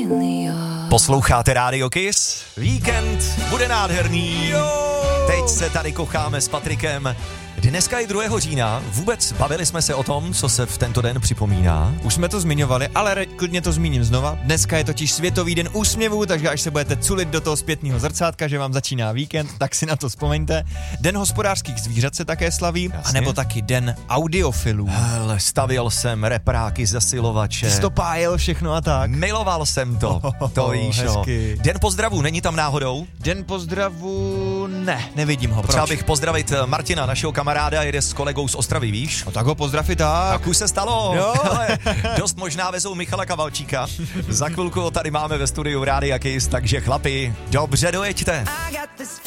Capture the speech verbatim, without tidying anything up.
Posloucháte Rádio Kiss? Víkend bude nádherný. Teď se tady kocháme s Patrikem. Dneska je druhého října. Vůbec bavili jsme se o tom, co se v tento den připomíná. Už jsme to zmiňovali, ale klidně to zmíním znova. Dneska je totiž Světový den úsměvů, takže až se budete culit do toho zpětného zrcátka, že vám začíná víkend, tak si na to vzpomeňte. Den hospodářských zvířat se také slaví, Jasně. anebo taky den audiofilů. Hele, stavil jsem repráky, zasilovače. Ty jsi to pájel všechno a tak. Miloval jsem to. Oh, to víš, no. Den pozdravů, není tam náhodou? Den pozdravu, ne, nevidím ho. Potřeba Proč? bych pozdravit Martina, našeho kamaráda, jede s kolegou z Ostravy, víš? No tak ho pozdrav i tak. Tak už se stalo. Jo. Hele, dost možná vezou Michala Kavalčíka. Za chvilku ho tady máme ve studiu Rádia Kiss, takže chlapi, dobře dojeďte.